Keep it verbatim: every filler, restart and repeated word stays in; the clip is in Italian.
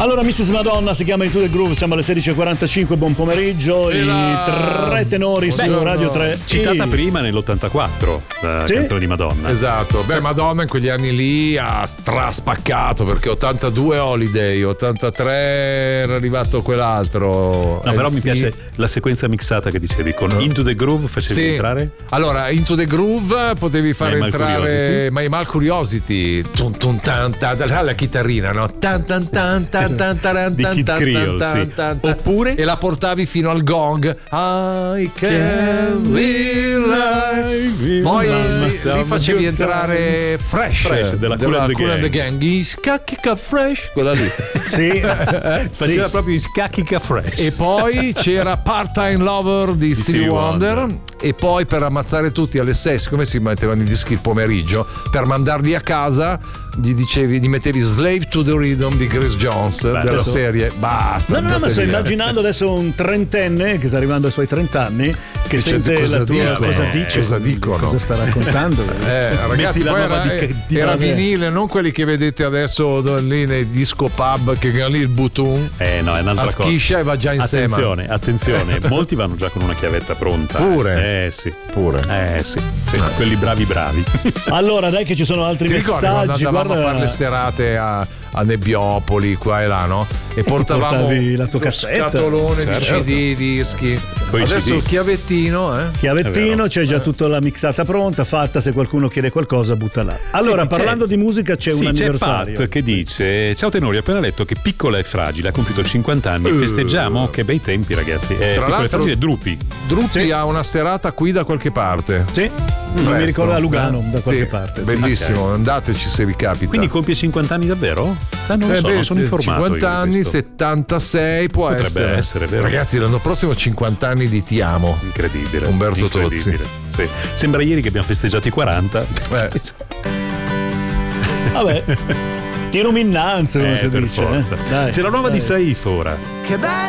Allora, missus Madonna si chiama Into the Groove, siamo alle sedici e quarantacinque, buon pomeriggio. E I la... tre tenori Beh, su Radio tre. Citata e... prima nell'ottantaquattro, la sì? canzone di Madonna. Esatto, beh, Madonna in quegli anni lì ha straspaccato, perché ottantadue Holiday, ottantatré era arrivato quell'altro. No, però eh, mi sì. piace la sequenza mixata che dicevi, con Into the Groove facevi sì. entrare? Allora, Into the Groove potevi fare My entrare My Mal Curiosity, tum, tum, tan, tan, tan, la chitarrina, no? Tan, tan, tan, tan, tan, tan, di Kid Creole, tan, sì. tan, tan, oppure e la portavi fino al gong. I can be like. Poi lì, lì facevi entrare Fresh, Fresh della Kool and the Kool and the Gang. Gang. I Scacchica Fresh, quella lì. Sì, faceva sì. proprio i Scacchica Fresh. E poi c'era Part-Time Lover di, di Stevie, Stevie Wonder. Wonder. E poi per ammazzare tutti alle sei, siccome si mettevano i dischi il pomeriggio, per mandarli a casa gli dicevi, gli mettevi Slave to the Rhythm di Chris Jones. Beh, della adesso... serie basta. No, no, ma sto immaginando adesso un trentenne che sta arrivando ai suoi trent'anni che e sente cosa la tua dicono, cosa dice, cosa dicono, cosa sta raccontando. eh, ragazzi, poi era, di, di era vinile, non quelli che vedete adesso lì nei disco pub, che lì il button eh no è un'altra a schiscia cosa. E va già insieme. Attenzione, attenzione, molti vanno già con una chiavetta pronta. Pure? Eh sì, pure. Eh sì, sì ah. quelli bravi bravi. Allora dai che ci sono altri Ti messaggi. Ricordi quando andavamo guarda... a fare le serate a, a Nebbiopoli qua e là, no? E portavamo la tua cassetta, scatolone certo. di C D, dischi. Poi adesso C D. chiavettino, eh? Chiavettino, c'è già tutta la mixata pronta, fatta, se qualcuno chiede qualcosa butta là. Allora, sì, parlando di musica c'è sì, un anniversario. C'è Pat che dice: ciao tenori, ho appena letto che Piccola e Fragile ha compiuto cinquanta anni, uh. festeggiamo, che bei tempi ragazzi. Eh, Tra Piccola e Fragile Drupi. Drupi sì. ha una serata qui da qualche parte. Sì. Non mi ricordo a Lugano, eh? da qualche sì, parte. Bellissimo, okay. Andateci se vi capita. Quindi compie cinquanta anni davvero? Eh, non lo eh so, beh, non sono informato. cinquanta anni, settantasei può Potrebbe essere. essere, vero? Ragazzi, l'anno prossimo cinquanta anni di Ti amo. Incredibile. Umberto Incredibile. Tozzi. Sì. Sembra ieri che abbiamo festeggiato i quaranta. Eh. Vabbè. Tiro innanzi, come eh, si per dice. Forza. Eh? Dai, c'è la nuova dai. di Saif ora. Che bella